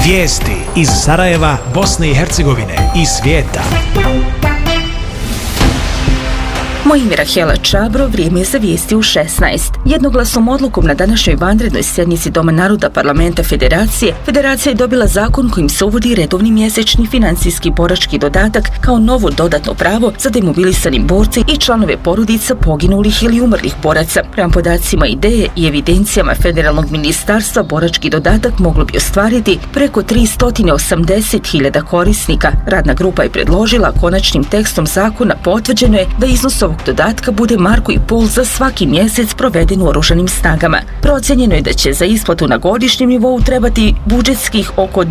Vijesti iz Sarajeva, Bosne i Hercegovine i svijeta. Moje ime je Rahela Čabro, vrijeme je za vijesti u 16. Jednoglasnom odlukom na današnjoj vanrednoj sjednici Doma naroda Parlamenta Federacija je dobila zakon kojim se uvodi redovni mjesečni financijski borački dodatak kao novo dodatno pravo za demobilisani borce i članove porodica poginulih ili umrlih boraca. Prema podacima ideje i evidencijama Federalnog ministarstva, borački dodatak moglo bi ostvariti preko 380.000 korisnika. Radna grupa je predložila, konačnim tekstom zakona potvrđeno je da iznos ovog dodatka bude 1,5 marku za svaki mjesec proveden u oružanim snagama. Procijenjeno je da će za isplatu na godišnjem nivou trebati budžetskih oko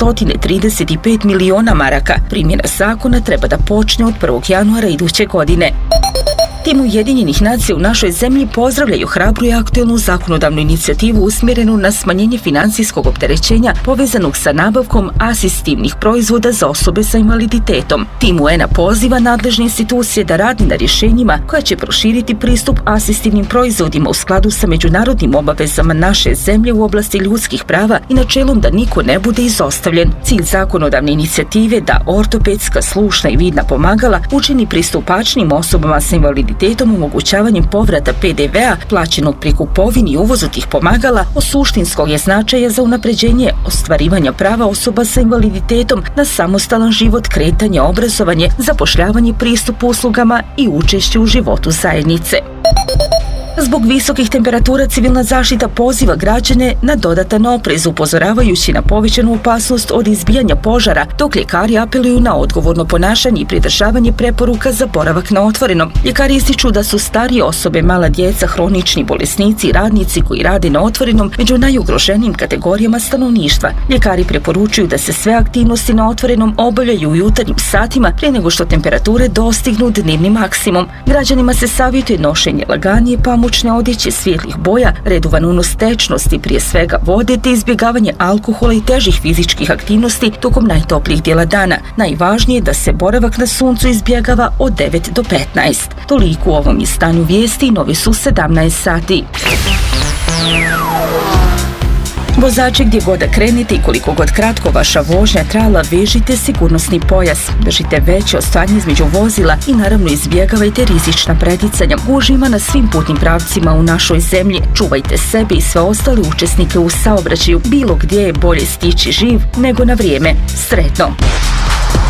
235 miliona maraka. Primjena zakona treba da počne od 1. januara iduće godine. Tim Ujedinjenih nacija u našoj zemlji pozdravljaju hrabru i aktuelnu zakonodavnu inicijativu usmjerenu na smanjenje financijskog opterećenja povezanog sa nabavkom asistivnih proizvoda za osobe sa invaliditetom. Tim UN-a poziva nadležne institucije da radi na rješenjima koja će proširiti pristup asistivnim proizvodima u skladu sa međunarodnim obavezama naše zemlje u oblasti ljudskih prava i načelom da niko ne bude izostavljen. Cilj zakonodavne inicijative da ortopedska, slušna i vidna pomagala učini pristupačnim osobama sa invaliditetom omogućavanjem povrata PDV-a plaćenog pri kupovini i uvozu tih pomagala od suštinskog je značaja za unapređenje ostvarivanja prava osoba sa invaliditetom na samostalan život, kretanje, obrazovanje, zapošljavanje, pristup uslugama i učešće u životu zajednice. Zbog visokih temperatura civilna zaštita poziva građane na dodatan oprez, upozoravajući na povećanu opasnost od izbijanja požara, dok ljekari apeluju na odgovorno ponašanje i pridržavanje preporuka za boravak na otvorenom. Ljekari ističu da su starije osobe, mala djeca, hronični bolesnici i radnici koji rade na otvorenom među najugroženijim kategorijama stanovništva. Ljekari preporučuju da se sve aktivnosti na otvorenom obavljaju u jutarnjim satima prije nego što temperature dostignu dnevni maksimum. Građanima se savjetuje nošenje laganije pamučne odjeće svijetlih boja, redovan unos tečnosti, prije svega vode, te izbjegavanje alkohola i težih fizičkih aktivnosti tokom najtoplijih dijela dana. Najvažnije je da se boravak na suncu izbjegava od 9 do 15. Toliko u ovom izdanju vijesti, novi su 17 sati. Vozači, gdje god da krenete i koliko god kratko vaša vožnja trajala, vežite sigurnosni pojas, držite veće odstojanje između vozila i naravno izbjegavajte rizična preticanja. Gužva na svim putnim pravcima u našoj zemlji. Čuvajte sebe i sve ostale učesnike u saobraćaju. Bilo gdje je bolje stići živ nego na vrijeme. Sretno!